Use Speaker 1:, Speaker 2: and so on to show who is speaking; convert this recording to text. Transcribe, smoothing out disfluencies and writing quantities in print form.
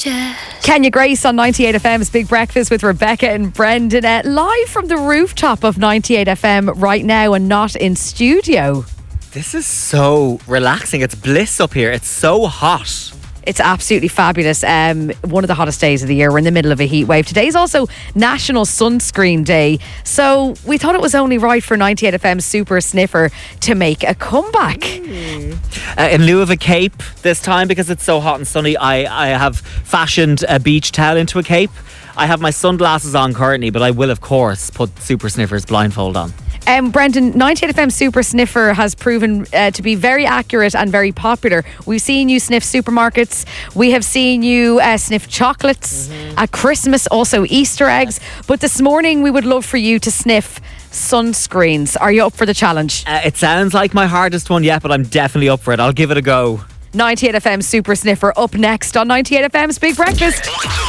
Speaker 1: Kenya Grace on 98 FM's Big Breakfast with Rebecca and Brendan, live from the rooftop of 98 FM right now and not in studio.
Speaker 2: This is so relaxing. It's bliss up here. It's so hot.
Speaker 1: It's absolutely fabulous. One of the hottest days of the year. We're in the middle of a heat wave. Today's also National Sunscreen Day. So we thought it was only right for 98 FM Super Sniffer to make a comeback.
Speaker 2: In lieu of a cape this time, because it's so hot and sunny, I have fashioned a beach towel into a cape. I have my sunglasses on currently, but I will, of course, put Super Sniffer's blindfold on.
Speaker 1: Brendan, 98 FM Super Sniffer has proven to be very accurate and very popular. We've seen you sniff supermarkets. We have seen you sniff chocolates at Christmas, also Easter eggs. But this morning we would love for you to sniff sunscreens. Are you up for the challenge?
Speaker 2: It sounds like my hardest one yet, but I'm definitely up for it. I'll give it a go.
Speaker 1: 98 FM Super Sniffer up next on 98 FM's Big Breakfast.